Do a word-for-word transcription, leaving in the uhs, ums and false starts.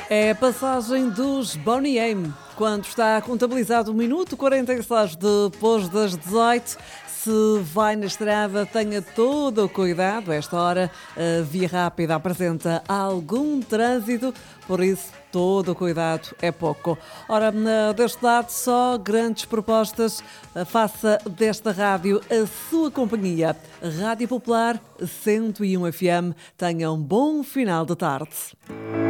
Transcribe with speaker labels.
Speaker 1: É a passagem dos Boney M, quando está contabilizado o minuto quarenta e seis depois das dezoito. Se vai na estrada, tenha todo o cuidado. Esta hora, a Via Rápida apresenta algum trânsito, por isso, todo o cuidado é pouco. Ora, deste lado, só grandes propostas. Faça desta rádio a sua companhia. Rádio Popular cento e um F M. Tenha um bom final de tarde.